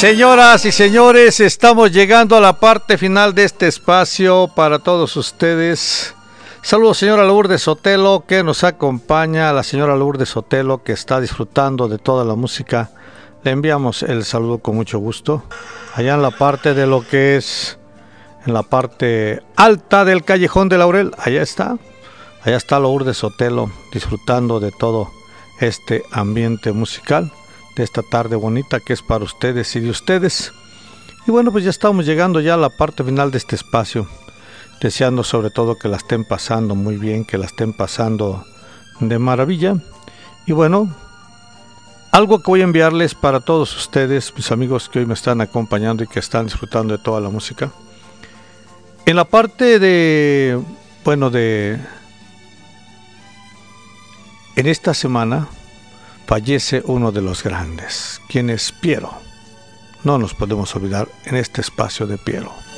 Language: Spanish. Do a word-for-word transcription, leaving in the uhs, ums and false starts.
Señoras y señores, estamos llegando a la parte final de este espacio para todos ustedes. Saludos, señora Lourdes Sotelo, que nos acompaña, a la señora Lourdes Sotelo, que está disfrutando de toda la música. Le enviamos el saludo con mucho gusto. Allá en la parte de lo que es, en la parte alta del Callejón de Laurel, allá está. Allá está Lourdes Sotelo, disfrutando de todo este ambiente musical, de esta tarde bonita que es para ustedes y de ustedes. Y bueno, pues ya estamos llegando ya a la parte final de este espacio, deseando sobre todo que la estén pasando muy bien, que la estén pasando de maravilla. Y bueno, algo que voy a enviarles para todos ustedes, mis amigos que hoy me están acompañando y que están disfrutando de toda la música. En la parte de, bueno, de... En esta semana fallece uno de los grandes, quien es Piero. No nos podemos olvidar en este espacio de Piero.